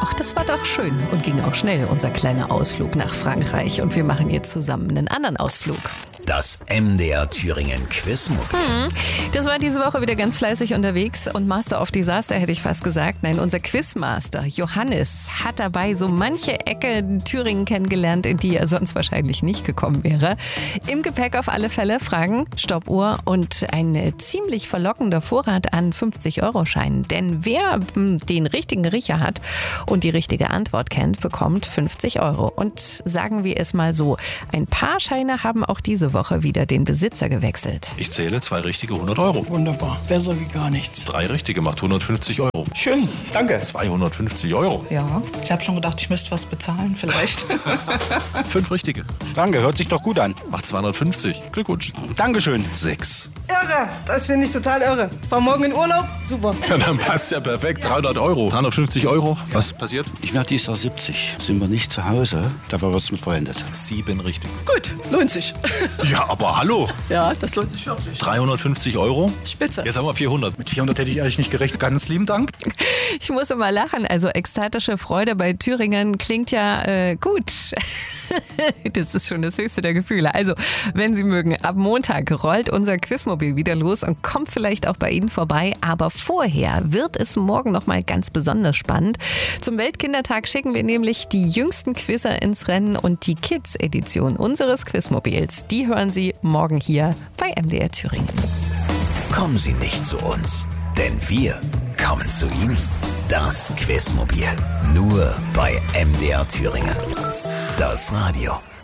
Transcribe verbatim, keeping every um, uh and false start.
Ach, das war doch schön und ging auch schnell, unser kleiner Ausflug nach Frankreich. Und wir machen jetzt zusammen einen anderen Ausflug. Das M D R Thüringen Quizmobil. Hm, das war diese Woche wieder ganz fleißig unterwegs und Master of Disaster hätte ich fast gesagt. Nein, unser Quizmaster Johannes hat dabei so manche Ecke in Thüringen kennengelernt, in die er sonst wahrscheinlich nicht gekommen wäre. Im Gepäck auf alle Fälle Fragen, Stoppuhr und ein ziemlich verlockender Vorrat an fünfzig-Euro-Scheinen. Denn wer hm, den richtigen Riecher hat und die richtige Antwort kennt, bekommt fünfzig Euro. Und sagen wir es mal so, ein paar Scheine haben auch diese Woche wieder den Besitzer gewechselt. Ich zähle zwei richtige hundert Euro. Wunderbar. Besser wie gar nichts. Drei richtige macht hundertfünfzig Euro. Schön. Danke. zweihundertfünfzig Euro. Ja, ich habe schon gedacht, ich müsste was bezahlen vielleicht. Fünf richtige. Danke, hört sich doch gut an. Macht zweihundertfünfzig. Glückwunsch. Dankeschön. Sechs. Irre, das finde ich total irre. Fahr morgen in Urlaub, super. Ja, dann passt ja perfekt. dreihundert Euro. dreihundertfünfzig Euro. Was passiert? Ich werde dieses Jahr siebzig. Sind wir nicht zu Hause, dafür wird es mit verwendet. Sieben richtig. Gut, lohnt sich. Ja, aber hallo. Ja, das lohnt sich wirklich. dreihundertfünfzig Euro. Spitze. Jetzt haben wir vierhundert. Mit vierhundert hätte ich ehrlich nicht gerechnet. Ganz lieben Dank. Ich muss immer lachen. Also ekstatische Freude bei Thüringen klingt ja äh, gut. Das ist schon das höchste der Gefühle. Also, wenn Sie mögen, ab Montag rollt unser Quizmobil wieder los und kommt vielleicht auch bei Ihnen vorbei. Aber vorher wird es morgen noch mal ganz besonders spannend. Zum Weltkindertag schicken wir nämlich die jüngsten Quizzer ins Rennen und die Kids-Edition unseres Quizmobils. Die hören Sie morgen hier bei M D R Thüringen. Kommen Sie nicht zu uns, denn wir kommen zu Ihnen. Das Quizmobil. Nur bei M D R Thüringen. Das Radio.